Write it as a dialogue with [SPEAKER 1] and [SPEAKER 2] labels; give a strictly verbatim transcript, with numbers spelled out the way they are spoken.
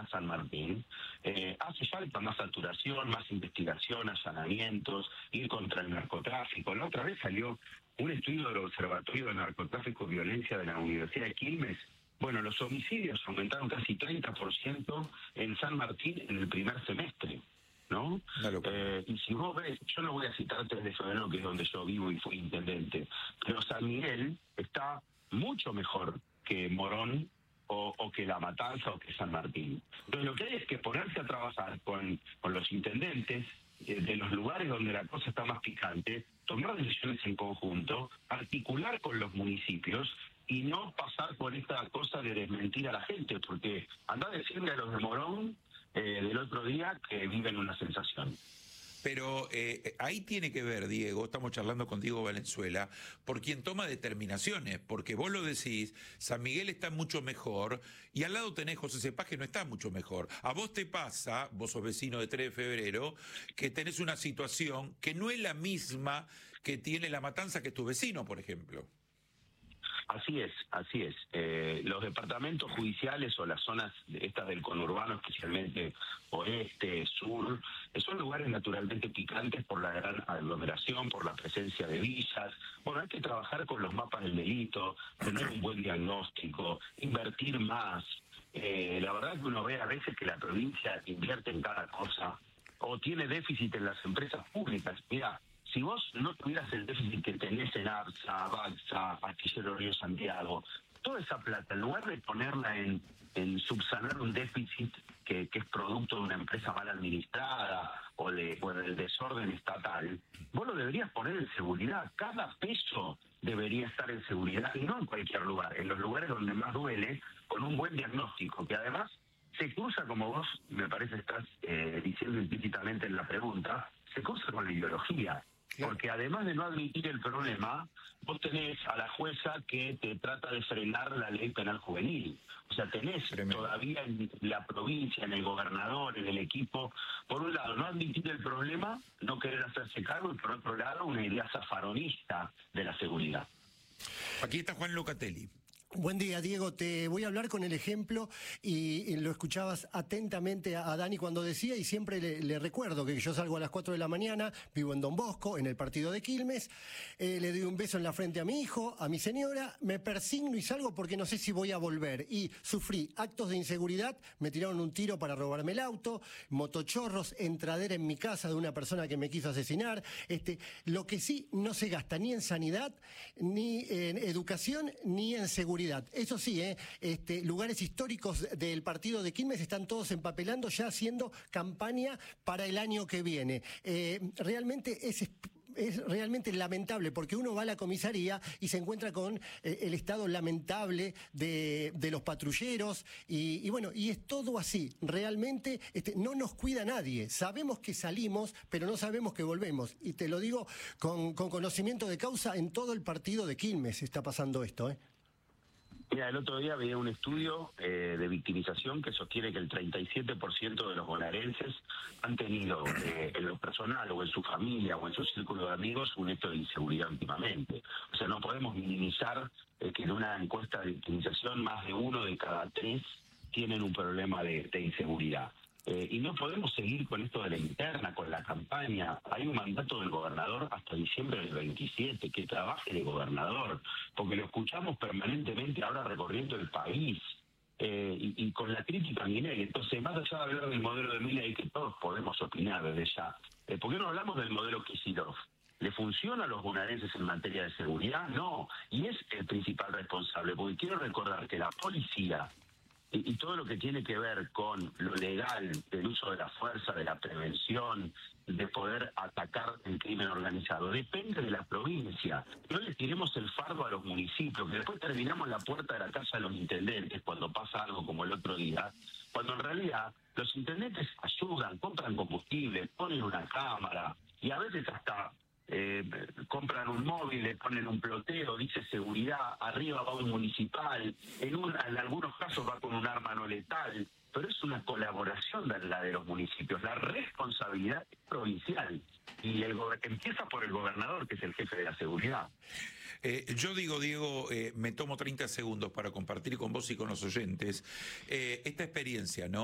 [SPEAKER 1] a San Martín, eh, hace falta más saturación, más investigación, allanamientos, ir contra el narcotráfico. La otra vez salió un estudio del Observatorio de Narcotráfico y Violencia de la Universidad de Quilmes. Bueno, los homicidios aumentaron casi treinta por ciento en San Martín en el primer semestre, ¿no? Eh, y si vos ves, yo no voy a citar tres de febrero, que es donde yo vivo y fui intendente, pero San Miguel está mucho mejor que Morón o, o que La Matanza o que San Martín. Entonces lo que hay es que ponerse a trabajar con, con los intendentes eh, de los lugares donde la cosa está más picante, tomar decisiones en conjunto, articular con los municipios y no pasar por esta cosa de desmentir a la gente, porque anda a decirle a los de Morón eh, del otro día que viven una sensación.
[SPEAKER 2] Pero eh, ahí tiene que ver, Diego, estamos charlando con Diego Valenzuela, por quien toma determinaciones, porque vos lo decís, San Miguel está mucho mejor, y al lado tenés José Cepaz, que no está mucho mejor. A vos te pasa, vos sos vecino de tres de febrero, que tenés una situación que no es la misma que tiene La Matanza, que es tu vecino, por ejemplo.
[SPEAKER 1] Así es, así es. Eh, los departamentos judiciales o las zonas estas del conurbano, especialmente oeste, sur, son lugares naturalmente picantes por la gran aglomeración, por la presencia de villas. Bueno, hay que trabajar con los mapas del delito, tener un buen diagnóstico, invertir más. Eh, la verdad que uno ve a veces que la provincia invierte en cada cosa o tiene déficit en las empresas públicas. Mira, si vos no tuvieras el déficit que tenés en ARSA, Balsa, Astillero Río Santiago, toda esa plata, en lugar de ponerla en, en subsanar un déficit que, que es producto de una empresa mal administrada o, de, o del desorden estatal, vos lo deberías poner en seguridad. Cada peso debería estar en seguridad y no en cualquier lugar, en los lugares donde más duele, con un buen diagnóstico, que además se cruza, como vos me parece estás eh, diciendo implícitamente en la pregunta, se cruza con la ideología. Porque además de no admitir el problema, vos tenés a la jueza que te trata de frenar la ley penal juvenil. O sea, tenés Tremendo. Todavía en la provincia, en el gobernador, en el equipo, por un lado, no admitir el problema, no querer hacerse cargo, y por otro lado, una idea zafaronista de la seguridad.
[SPEAKER 2] Aquí está Juan Locatelli.
[SPEAKER 3] Buen día, Diego. Te voy a hablar con el ejemplo y, y lo escuchabas atentamente a, a Dani cuando decía, y siempre le, le recuerdo que yo salgo a las cuatro de la mañana, vivo en Don Bosco, en el partido de Quilmes, eh, le doy un beso en la frente a mi hijo, a mi señora, me persigno y salgo porque no sé si voy a volver. Y sufrí actos de inseguridad, me tiraron un tiro para robarme el auto, motochorros, entradera en mi casa de una persona que me quiso asesinar. Este, lo que sí no se gasta ni en sanidad, ni en educación, ni en seguridad. Eso sí, ¿eh? este, lugares históricos del partido de Quilmes están todos empapelando, ya haciendo campaña para el año que viene. Eh, realmente es... Es realmente lamentable porque uno va a la comisaría y se encuentra con eh, el estado lamentable de, de los patrulleros y, y bueno, y es todo así. Realmente este, no nos cuida nadie. Sabemos que salimos, pero no sabemos que volvemos. Y te lo digo con, con conocimiento de causa, en todo el partido de Quilmes está pasando esto, ¿eh?
[SPEAKER 1] Mira, el otro día veía un estudio eh, de victimización que sostiene que el treinta y siete por ciento de los bonaerenses han tenido eh, en lo personal o en su familia o en su círculo de amigos un hecho de inseguridad últimamente. O sea, no podemos minimizar eh, que en una encuesta de victimización más de uno de cada tres tienen un problema de, de inseguridad. Eh, y no podemos seguir con esto de la interna, con la campaña. Hay un mandato del gobernador hasta diciembre del veintisiete, que trabaje de gobernador, porque lo escuchamos permanentemente ahora recorriendo el país, eh, y, y con la crítica a Milei. Entonces, más allá de hablar del modelo de Milei, que todos podemos opinar desde ya, eh, ¿por qué no hablamos del modelo Kicillof? ¿Le funciona a los bonaerenses en materia de seguridad? No, y es el principal responsable, porque quiero recordar que la policía y todo lo que tiene que ver con lo legal, del uso de la fuerza, de la prevención, de poder atacar el crimen organizado, depende de la provincia. No le tiremos el fardo a los municipios, que después terminamos en la puerta de la casa de los intendentes cuando pasa algo como el otro día, cuando en realidad los intendentes ayudan, compran combustible, ponen una cámara y a veces hasta Eh, compran un móvil, le ponen un ploteo, dice seguridad, arriba va un municipal, en, un, en algunos casos va con un arma no letal, pero es una colaboración de la de los municipios. La responsabilidad es provincial y el empieza por el gobernador, que es el jefe de la seguridad.
[SPEAKER 2] Eh, yo digo, Diego, eh, me tomo treinta segundos para compartir con vos y con los oyentes eh, esta experiencia, ¿no?